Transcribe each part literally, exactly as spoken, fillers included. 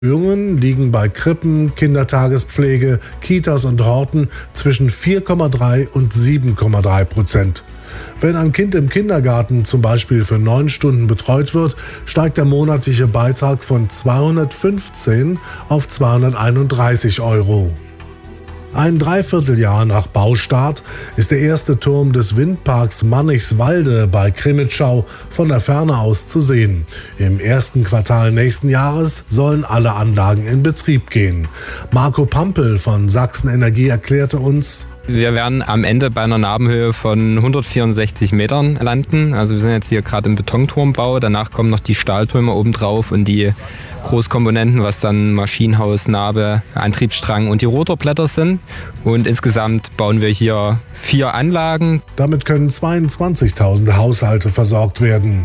Erhöhungen liegen bei Krippen, Kindertagespflege, Kitas und Horten zwischen vier Komma drei und sieben Komma drei Prozent. Wenn ein Kind im Kindergarten zum Beispiel für neun Stunden betreut wird, steigt der monatliche Beitrag von zweihundertfünfzehn auf zweihunderteinunddreißig Euro. Ein Dreivierteljahr nach Baustart ist der erste Turm des Windparks Mannichswalde bei Krimitschau von der Ferne aus zu sehen. Im ersten Quartal nächsten Jahres sollen alle Anlagen in Betrieb gehen. Marco Pampel von Sachsen Energie erklärte uns: Wir werden am Ende bei einer Nabenhöhe von hundertvierundsechzig Metern landen. Also wir sind jetzt hier gerade im Betonturmbau. Danach kommen noch die Stahltürme obendrauf und die Großkomponenten, was dann Maschinenhaus, Nabe, Antriebsstrang und die Rotorblätter sind. Und insgesamt bauen wir hier vier Anlagen. Damit können zweiundzwanzigtausend Haushalte versorgt werden.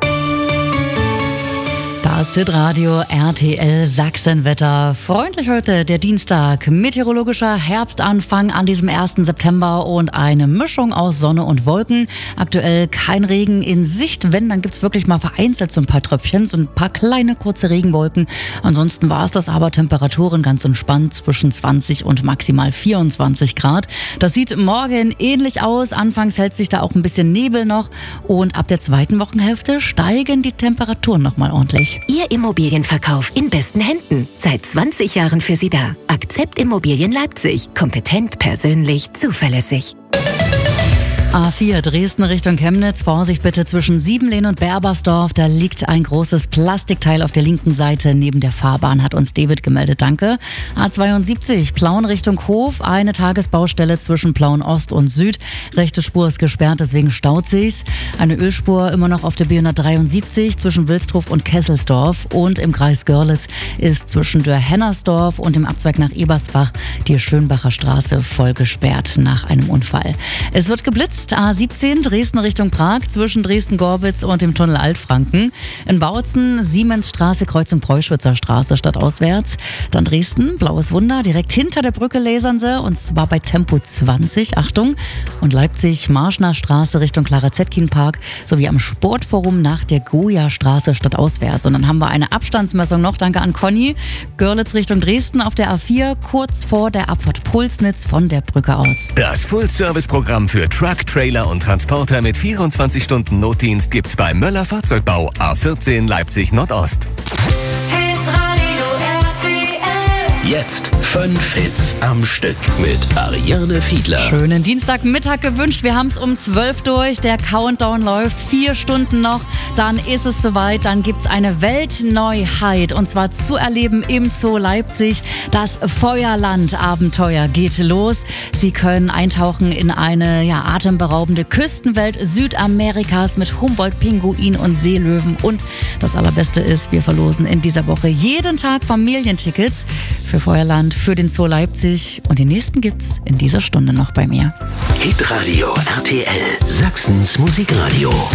Das Hitradio R T L Sachsenwetter. Freundlich heute der Dienstag. Meteorologischer Herbstanfang an diesem ersten September und eine Mischung aus Sonne und Wolken. Aktuell kein Regen in Sicht. Wenn, dann gibt's wirklich mal vereinzelt so ein paar Tröpfchen, so ein paar kleine kurze Regenwolken. Ansonsten war es das aber. Temperaturen ganz entspannt zwischen zwanzig und maximal vierundzwanzig Grad. Das sieht morgen ähnlich aus. Anfangs hält sich da auch ein bisschen Nebel noch. Und ab der zweiten Wochenhälfte steigen die Temperaturen nochmal ordentlich. Ihr Immobilienverkauf in besten Händen. Seit zwanzig Jahren für Sie da. Akzept Immobilien Leipzig. Kompetent, persönlich, zuverlässig. A vier Dresden Richtung Chemnitz. Vorsicht bitte zwischen Siebenlehn und Berbersdorf. Da liegt ein großes Plastikteil auf der linken Seite neben der Fahrbahn, hat uns David gemeldet. Danke. A zweiundsiebzig Plauen Richtung Hof. Eine Tagesbaustelle zwischen Plauen Ost und Süd. Rechte Spur ist gesperrt, deswegen staut sich's. Eine Ölspur immer noch auf der B hundertdreiundsiebzig zwischen Wilsdruf und Kesselsdorf. Und im Kreis Görlitz ist zwischen Dörr-Hennersdorf und dem Abzweig nach Ebersbach die Schönbacher Straße voll gesperrt nach einem Unfall. Es wird geblitzt. A siebzehn Dresden Richtung Prag zwischen Dresden-Gorbitz und dem Tunnel Altfranken. In Bautzen Siemensstraße Kreuzung Preußwitzer Straße stadtauswärts. Dann Dresden, Blaues Wunder, direkt hinter der Brücke lasern sie und zwar bei Tempo zwanzig, Achtung. Und Leipzig Marschner Straße Richtung Clara Zetkin Park sowie am Sportforum nach der Goya-Straße stadtauswärts. Und dann haben wir eine Abstandsmessung noch, danke an Conny. Görlitz Richtung Dresden auf der A vier kurz vor der Abfahrt Pulsnitz von der Brücke aus. Das Full-Service-Programm für Truck, Trailer und Transporter mit vierundzwanzig Stunden Notdienst gibt's bei Möller Fahrzeugbau A vierzehn Leipzig Nordost. Jetzt fünf Hits am Stück mit Ariane Fiedler. Schönen Dienstagmittag gewünscht. Wir haben es um zwölf durch. Der Countdown läuft. Vier Stunden noch. Dann ist es soweit. Dann gibt es eine Weltneuheit. Und zwar zu erleben im Zoo Leipzig. Das Feuerland-Abenteuer geht los. Sie können eintauchen in eine ja, atemberaubende Küstenwelt Südamerikas mit Humboldt-Pinguin und Seelöwen. Und das Allerbeste ist, wir verlosen in dieser Woche jeden Tag Familientickets für Feuerland, für den Zoo Leipzig. Und die nächsten gibt's in dieser Stunde noch bei mir. Hitradio R T L, Sachsens Musikradio.